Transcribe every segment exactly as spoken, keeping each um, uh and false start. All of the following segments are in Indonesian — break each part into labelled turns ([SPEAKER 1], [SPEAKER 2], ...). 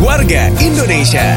[SPEAKER 1] Warga Indonesia.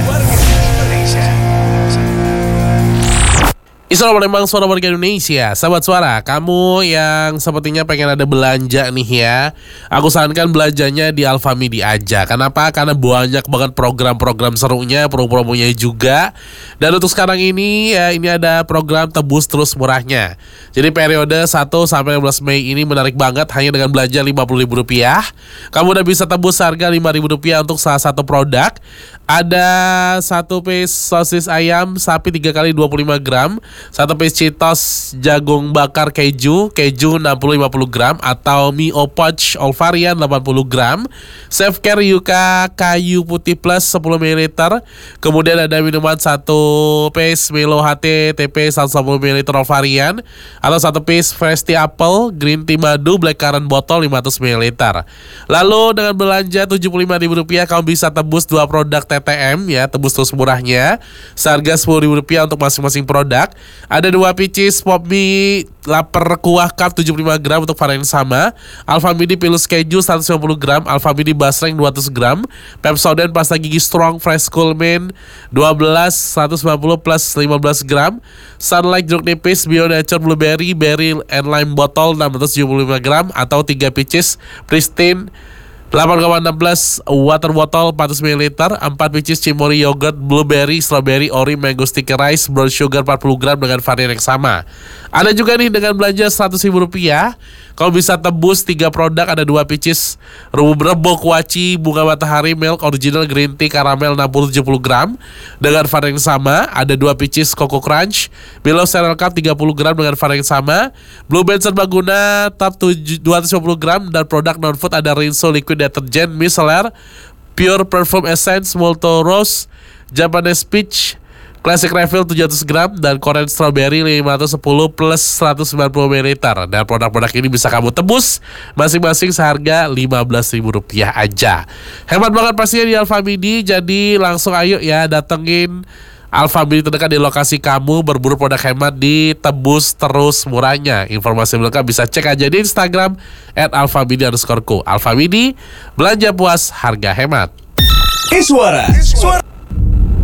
[SPEAKER 2] Isra Palembang, suara warga Indonesia. Sahabat suara, kamu yang sepertinya pengen ada belanja nih ya, aku sarankan belanjanya di Alfamidi aja. Kenapa? Karena banyak banget program-program serunya, promo-promonya juga. Dan untuk sekarang ini ya, ini ada program tebus terus murahnya. Jadi periode satu sampai enam belas Mei ini menarik banget. Hanya dengan belanja lima puluh ribu rupiah kamu udah bisa tebus harga lima ribu rupiah untuk salah satu produk. Ada satu piece sosis ayam sapi tiga kali dua puluh lima gram, satu piece Cheetos jagung bakar keju, keju enam puluh sampai lima puluh gram, atau mie opoch all varian delapan puluh gram, Selfcare Yuka kayu putih plus sepuluh mililiter. Kemudian ada minuman satu piece Milo H T T P seratus delapan puluh mililiter all varian, atau satu piece Fresh Tea Apple Green Tea Madu Blackcurrant botol lima ratus mililiter. Lalu dengan belanja tujuh puluh lima ribu rupiah kamu bisa tebus dua produk T T M ya, tebus terus murahnya seharga sepuluh ribu rupiah untuk masing-masing produk. Ada dua picis pop mie lapar kuah cup tujuh puluh lima gram untuk varian sama, Alfamidi pilus keju seratus lima puluh gram, Alfamidi basreng dua ratus gram, Pepsodent pasta gigi strong fresh cool mint dua belas seratus lima puluh plus lima belas gram, Sunlight jeruk nipis Bio Nature blueberry berry and lime botol enam ratus tujuh puluh lima gram, atau tiga picis Pristine delapan koma satu enam water botol empat ratus mililiter, empat picis Cimory yogurt blueberry strawberry ori mango sticky rice brown sugar empat puluh gram dengan varian yang sama. Ada juga nih dengan belanja seratus ribu rupiah kamu bisa tebus tiga produk. Ada dua picis Rebo Kuaci bunga matahari milk original green tea karamel enam puluh tujuh puluh gram dengan varian yang sama. Ada dua picis Coco Crunch Milo Cereal Cup tiga puluh gram dengan varian yang sama, Blue Band serbaguna Top dua ratus lima puluh gram, dan produk non food ada Rinso liquid detergent micellar Pure Perfume Essence Molto Rose Japanese Peach Classic Refill tujuh ratus gram, dan Korean Strawberry lima ratus sepuluh plus seratus sembilan puluh mililiter. Dan produk-produk ini bisa kamu tebus masing-masing seharga lima belas ribu rupiah aja. Hemat banget pastinya di Alfamidi. Jadi langsung ayo ya datengin Alfamidi terdekat di lokasi kamu, berburu produk hemat di tebus terus murahnya. Informasi lengkap bisa cek aja di Instagram at alfamidi underscore co. Alfamidi, belanja puas harga hemat.
[SPEAKER 1] Iswara, suara